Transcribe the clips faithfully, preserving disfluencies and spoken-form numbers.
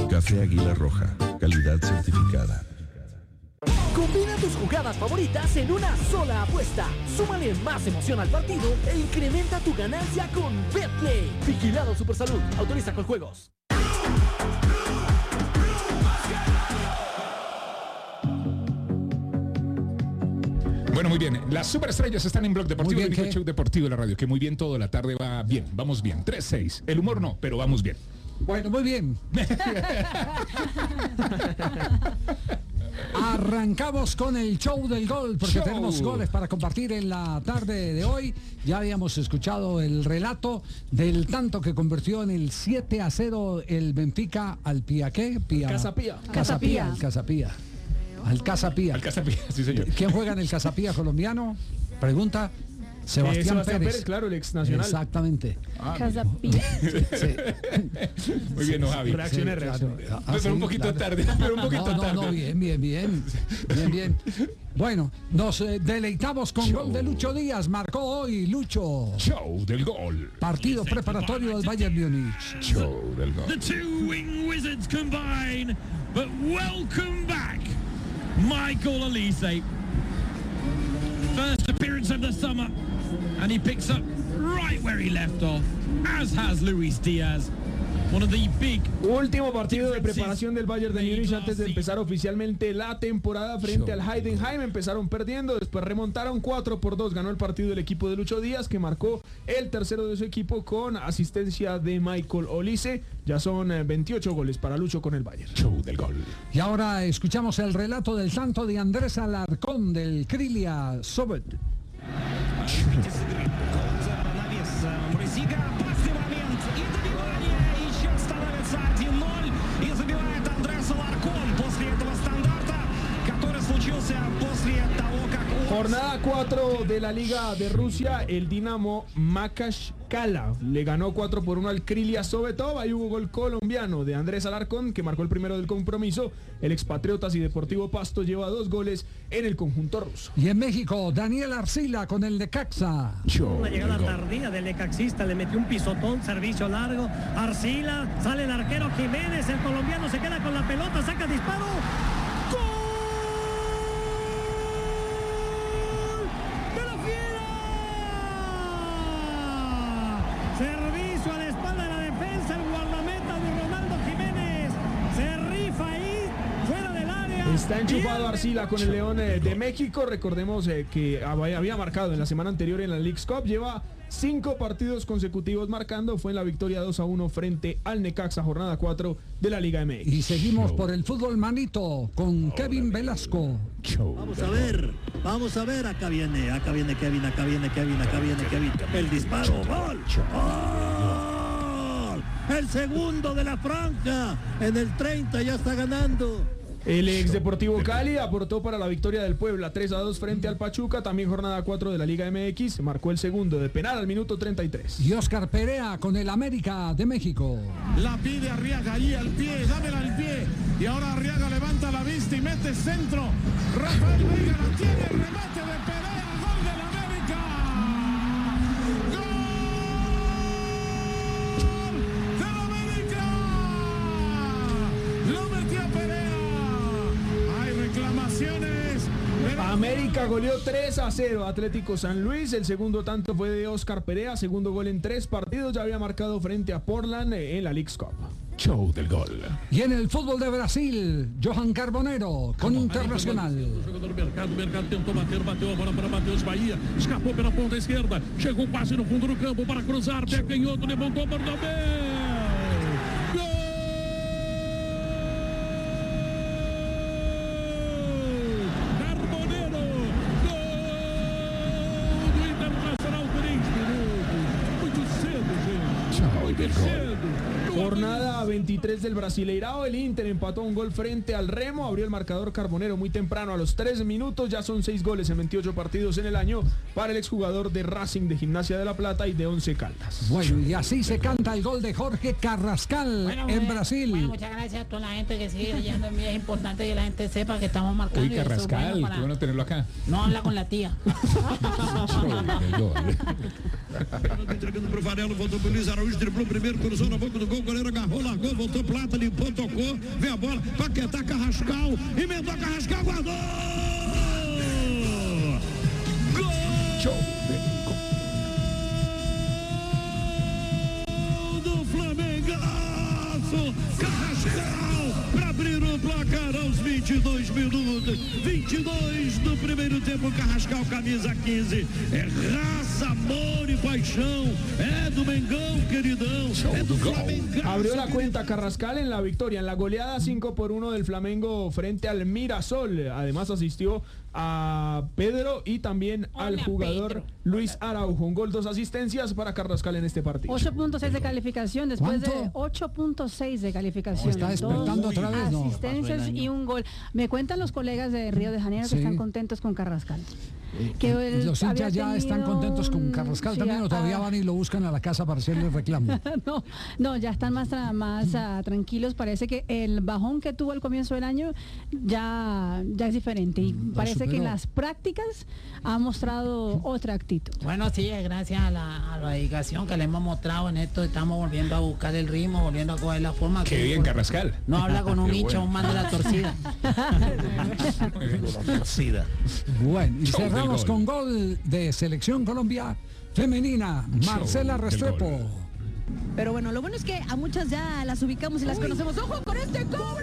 Café Águila Roja, calidad certificada. Combina tus jugadas favoritas en una sola apuesta. Súmale más emoción al partido e incrementa tu ganancia con Betplay. Vigilado Supersalud. Autoriza con juegos. Bueno, muy bien. Las superestrellas están en Blog Deportivo, bien, el show deportivo de la radio. Que muy bien, toda la tarde va bien. Vamos bien. tres seis. El humor no, pero vamos bien. Bueno, muy bien. Arrancamos con el show del gol, porque Show. tenemos goles para compartir en la tarde de hoy. Ya habíamos escuchado el relato del tanto que convirtió en el siete a cero el Benfica al Pía, ¿qué? Pía. Casapía. Casapía, al Casapía. Al Casapía. Al Casapía, sí señor. ¿Quién juega en el Casapía colombiano? Pregunta. Sebastián, eh, Sebastián Pérez. Pérez, claro, el ex nacional. Exactamente. Ah, Casapía. Sí. muy bien, no, Javi. Reaccioné, Sí, reaccioné. claro. Ah, pero sí, un poquito claro. tarde, pero un poquito no, no, tarde. no, bien, bien, bien. Bien, bien. Bueno, nos eh, deleitamos con Show. gol de Lucho Díaz. Marcó hoy Lucho. Show del gol. Partido preparatorio del Bayern Múnich. Show del The gol. two wing wizards combine, but welcome back, Michael Olise. First appearance of the summer, and he picks up right where he left off, as has Luis Diaz. One of the big Último partido de preparación del Bayern de Múnich antes de empezar oficialmente la temporada frente al Heidenheim. Empezaron perdiendo, después remontaron cuatro por dos. Ganó el partido el equipo de Lucho Díaz, que marcó el tercero de su equipo con asistencia de Michael Olise. Ya son eh, veintiocho goles para Lucho con el Bayern. Show del gol. Y ahora escuchamos el relato del santo de Andrés Alarcón del Krylia Sobot. Jornada cuatro de la Liga de Rusia, el Dinamo Makashkala le ganó cuatro por uno al Krylia Sovetov. Ahí hubo gol colombiano de Andrés Alarcón, que marcó el primero del compromiso. El expatriotas y Deportivo Pasto lleva dos goles en el conjunto ruso. Y en México, Daniel Arcila con el Necaxa. Show Una del llegada gol. tardía del necaxista, le metió un pisotón, servicio largo, Arcila, sale el arquero Jiménez, el colombiano se queda con la pelota, saca disparo. Servicio a la espalda de la defensa, el guardameta de Ronaldo Jiménez se rifa ahí, fuera del área. Está enchufado Arcila con el León eh, de México. Recordemos eh, que había, había marcado en la semana anterior en la Leagues Cup. Lleva cinco partidos consecutivos marcando. Fue en la victoria dos a uno frente al Necaxa, jornada cuatro de la Liga M X. Y seguimos por el fútbol manito con Kevin Velasco. Show Vamos del a gol. ver, vamos a ver, acá viene, acá viene Kevin, acá viene Kevin, acá viene Kevin, el disparo, gol, gol, el segundo de la franja, en el treinta ya está ganando. El ex Deportivo Cali aportó para la victoria del Puebla tres a dos frente al Pachuca. También jornada cuatro de la Liga M X. Marcó el segundo de penal al minuto treinta y tres. Y Oscar Perea con el América de México. La pide Arriaga ahí al pie, dámela al pie. Y ahora Arriaga levanta la vista y mete centro. Rafael Vega la tiene, remate de Perea, gol del América. ¡Gol del América! Lo metió Perea. Hay reclamaciones. América goleó tres a cero a Atlético San Luis. El segundo tanto fue de Oscar Perea. Segundo gol en tres partidos. Ya había marcado frente a Portland en la Leagues Cup. Show del gol. Y en el fútbol de Brasil, Johan Carbonero con Internacional. O jogador Mercado, Mercado tentou bater, bateu a bola para Matheus Bahia, escapou pela ponta esquerda, chegou quase no fundo do campo para cruzar, pé canhoto, levantou para o Jornada veintitrés del Brasileirao. El Inter empató un gol frente al Remo. Abrió el marcador Carbonero muy temprano a los tres minutos. Ya son seis goles en veintiocho partidos en el año para el exjugador de Racing, de Gimnasia de la Plata y de Once Caldas. Bueno, y así se canta el gol de Jorge Carrascal Bueno, en bueno, Brasil. Bueno, muchas gracias a toda la gente que sigue leyendo en mí. Es importante que la gente sepa que estamos marcando. Uy, y eso es Carrascal, bueno para- qué bueno tenerlo acá. No habla con la tía. Entregando pro Varelo, voltou pro Luiz Araújo, driblou primeiro, cruzou na boca do gol, o goleiro agarrou, largou. gol, voltou pro lado, limpou, tocou, vem a bola, Paquetá, Carrascal, emendou Carrascal, guardou! Gol! Show. Do Flamengaço! Carrascal para abrir o placar aos vinte e dois minutos. vinte e dois do primeiro tempo. Carrascal, camisa quinze. É raça, amor e paixão. É do Mengão, queridão. É do Flamengo. Abrió la cuenta Carrascal en la victoria, en la goleada cinco por uno del Flamengo frente al Mirasol. Además asistió a Pedro y también Hola, al jugador Pedro. Luis Araujo. Un gol, dos asistencias para Carrascal en este partido. ocho punto seis de calificación después ¿Cuánto? de ocho punto seis de calificación. ¿Está despertando Dos otra vez? No. asistencias y un gol. Me cuentan los colegas de Río de Janeiro Sí. que están contentos con Carrascal. Que ¿Y los hinchas ya están contentos con Carrascal sí, también o todavía ah, van y lo buscan a la casa para hacerle reclamo? no, no, ya están más, tra- más uh, tranquilos. Parece que el bajón que tuvo al comienzo del año ya, ya es diferente. Y Lo parece superó. que en las prácticas ha mostrado otra actitud. Bueno, sí, es gracias a la, a la dedicación que le hemos mostrado en esto. Estamos volviendo a buscar el ritmo, volviendo a coger la forma. Qué que bien, Carrascal. No habla con un Qué hincha, bueno. un man de la torcida. Bueno, y Show del cerramos gol. con gol de Selección Colombia Femenina, Marcela del Restrepo. gol. Pero bueno, lo bueno es que a muchas ya las ubicamos y las conocemos. ¡Ojo con este cobro!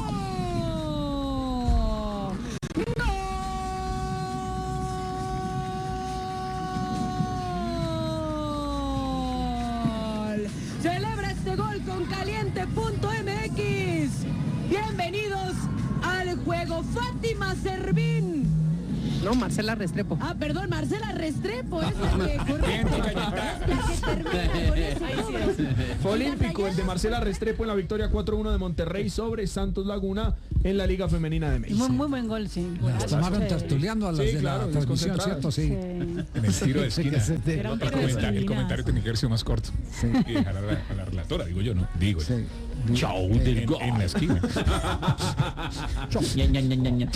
¡Gol! Celebra este gol con caliente punto m x. Bienvenidos al juego. Fátima Servín. No, Marcela Restrepo. Ah, perdón, Marcela Restrepo es la que, correcto, Bien, es la que termina con ese cobro. Fue olímpico el de Marcela Restrepo en la victoria cuatro uno de Monterrey sobre Santos Laguna en la Liga Femenina de México. Muy, muy buen gol, sí. Las tomaron Sí. tertuleando a las Sí, de claro, la transmisión, desconcentradas. ¿cierto? Sí. Sí. En el tiro de Sí, esquina. que se te- Eran El tiros comentario, el eliminadas. comentario tenía que haber sido más corto. Y dejar a la, a la relatora, digo yo, ¿no? Digo. Sí. Chau del gol. En la esquina. Ña, ña, ña, ña, ña.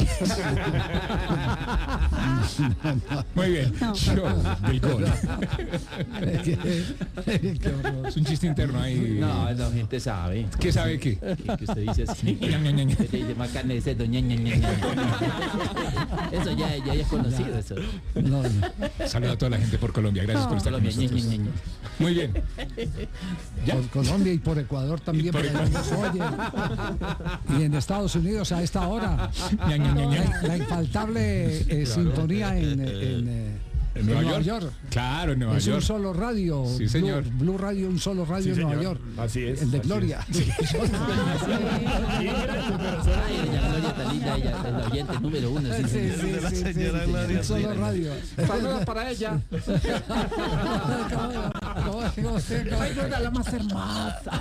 Muy bien. Show del gol. Qué horror. Es un chiste interno ahí. No, la gente sabe. ¿Qué sabe qué? Que, que usted dice así. Ña, ña, ña, ña. Usted dice más carne de cerdo. Ña, ña, ña, ña. Eso ya, ya es conocido. Eso. No, no. Saludo a toda la gente por Colombia. Gracias por estar con Colombia. Ña, nosotros. ña, ña, ña. Muy bien. Ya. Por Colombia y por Ecuador también. Y por pero nos oyen. Y en Estados Unidos a esta hora. Ña, ña, ña, ña. La, la infaltable eh, sintonía en, en, eh, ¿En Nueva York? Claro, en Nueva es York. un solo radio. Sí, Blue, señor. Blue Radio, un solo radio en Nueva York. Así es. El de así Gloria. es. Sí. Ay, doña Gloria está linda, ella es la oyente número uno. Sí, sí, sí. Sí, sí, sí, sí, un solo radio. Saludos para ella. Ay, no era la más hermosa.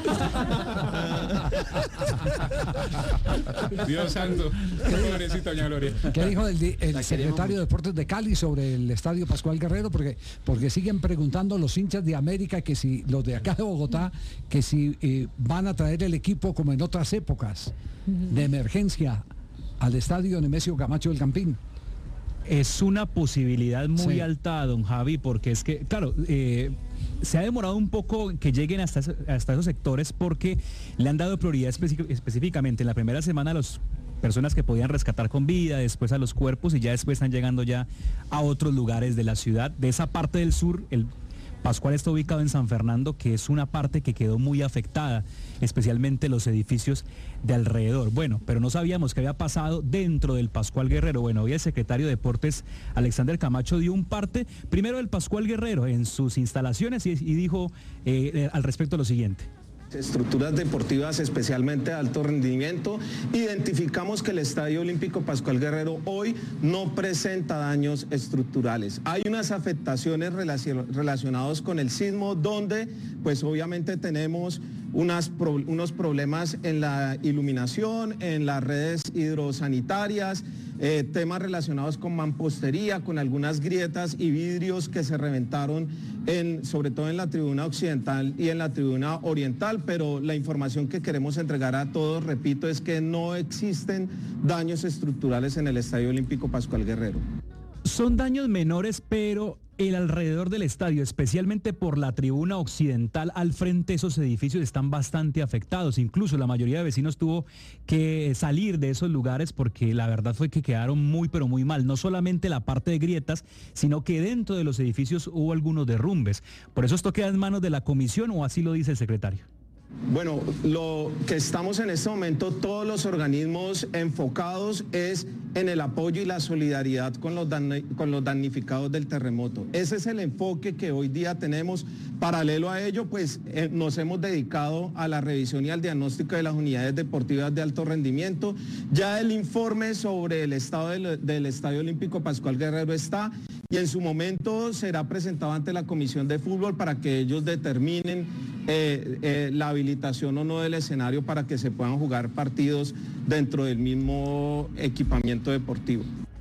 Dios santo. Pobrecita doña Gloria. ¿Qué dijo el, di- el secretario de Deportes de Cali sobre el estadio Pascual Guerrero? Porque, porque siguen preguntando los hinchas de América que si, los de acá de Bogotá, que si eh, van a traer el equipo como en otras épocas de emergencia al estadio Nemesio Camacho del Campín. Es una posibilidad muy Sí. alta, don Javi, porque es que, claro, eh, se ha demorado un poco que lleguen hasta, eso- hasta esos sectores porque le han dado prioridad especi- específicamente en la primera semana a las personas que podían rescatar con vida, después a los cuerpos y ya después están llegando ya a otros lugares de la ciudad. De esa parte del sur, el Pascual está ubicado en San Fernando, que es una parte que quedó muy afectada, especialmente los edificios de alrededor. Bueno, pero no sabíamos qué había pasado dentro del Pascual Guerrero. Bueno, hoy el secretario de Deportes, Alexander Camacho, dio un parte, primero del Pascual Guerrero, en sus instalaciones y, y dijo eh, eh, al respecto lo siguiente. Estructuras deportivas especialmente de alto rendimiento. Identificamos que el Estadio Olímpico Pascual Guerrero hoy no presenta daños estructurales. Hay unas afectaciones relacion- relacionadas con el sismo donde pues obviamente tenemos unas pro- unos problemas en la iluminación, en las redes hidrosanitarias, eh, temas relacionados con mampostería, con algunas grietas y vidrios que se reventaron en, sobre todo en la tribuna occidental y en la tribuna oriental, pero la información que queremos entregar a todos, repito, es que no existen daños estructurales en el Estadio Olímpico Pascual Guerrero. Son daños menores, pero el alrededor del estadio, especialmente por la tribuna occidental al frente, esos edificios están bastante afectados. Incluso la mayoría de vecinos tuvo que salir de esos lugares porque la verdad fue que quedaron muy pero muy mal. No solamente la parte de grietas, sino que dentro de los edificios hubo algunos derrumbes. Por eso esto queda en manos de la comisión, o así lo dice el secretario. Bueno, lo que estamos en este momento, todos los organismos enfocados es en el apoyo y la solidaridad con los, con los damnificados del terremoto. Ese es el enfoque que hoy día tenemos. Paralelo a ello, pues eh, nos hemos dedicado a la revisión y al diagnóstico de las unidades deportivas de alto rendimiento. Ya el informe sobre el estado del, del Estadio Olímpico Pascual Guerrero está, y en su momento será presentado ante la Comisión de Fútbol para que ellos determinen eh, eh, la habilitación o no del escenario para que se puedan jugar partidos dentro del mismo equipamiento deportivo.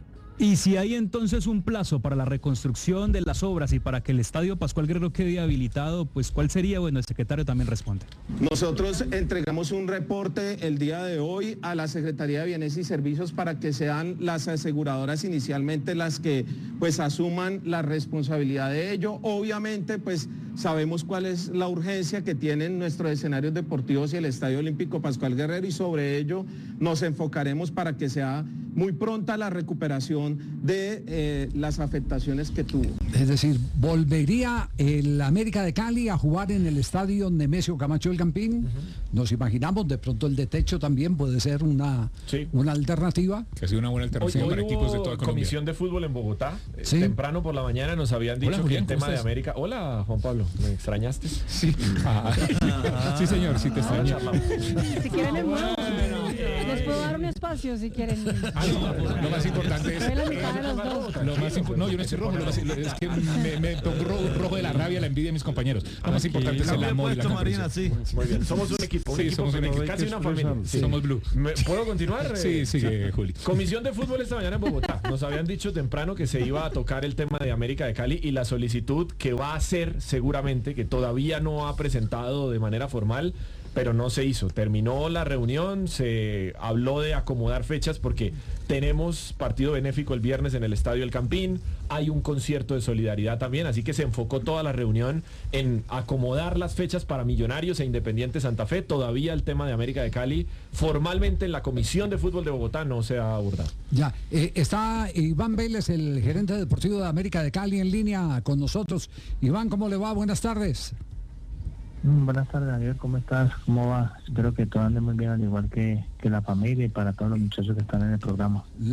Y si hay entonces un plazo para la reconstrucción de las obras y para que el Estadio Pascual Guerrero quede habilitado, pues ¿cuál sería? Bueno, el secretario también responde. Nosotros entregamos un reporte el día de hoy a la Secretaría de Bienes y Servicios para que sean las aseguradoras inicialmente las que pues asuman la responsabilidad de ello. Obviamente pues sabemos cuál es la urgencia que tienen nuestros escenarios deportivos y el Estadio Olímpico Pascual Guerrero, y sobre ello nos enfocaremos para que sea muy pronta la recuperación de eh, las afectaciones que tuvo. Es decir, ¿volvería el América de Cali a jugar en el estadio Nemesio Camacho del Campín? Uh-huh. Nos imaginamos, de pronto el de techo también puede ser una, sí. una alternativa. Que ha sido una buena alternativa hoy, para hoy equipos de toda Colombia. Comisión de fútbol en Bogotá. ¿Sí? Temprano por la mañana nos habían dicho Hola, Julián, que el tema de América... Hola, Juan Pablo, ¿me extrañaste? Sí. Ah, sí, señor, sí te extraño. Si quieren el nuevo, les puedo dar un espacio si quieren. Ah, no, lo más importante es... La mitad de los dos. Lo más impo- no, yo no estoy rojo, lo más, es que me, me pongo rojo, rojo de la rabia, la envidia de mis compañeros. Lo más importante es el amor y la Marina, sí. Muy bien, somos un equipo, un sí, equipo somos un equipo, casi una familia. Sí. Somos blue. ¿Me, ¿Puedo continuar? Sí, sí, eh, Juli. Comisión de fútbol esta mañana en Bogotá. Nos habían dicho temprano que se iba a tocar el tema de América de Cali y la solicitud que va a hacer seguramente, que todavía no ha presentado de manera formal, pero no se hizo. Terminó la reunión, se habló de acomodar fechas porque tenemos partido benéfico el viernes en el Estadio El Campín, hay un concierto de solidaridad también, así que se enfocó toda la reunión en acomodar las fechas para Millonarios e Independiente Santa Fe. Todavía el tema de América de Cali formalmente en la Comisión de Fútbol de Bogotá no se ha abordado. Ya, eh, está Iván Vélez, el gerente deportivo de América de Cali, en línea con nosotros. Iván, ¿cómo le va? Buenas tardes. Buenas tardes, Daniel, ¿cómo estás? ¿Cómo va? Espero que todo ande muy bien, al igual que, que la familia y para todos los muchachos que están en el programa.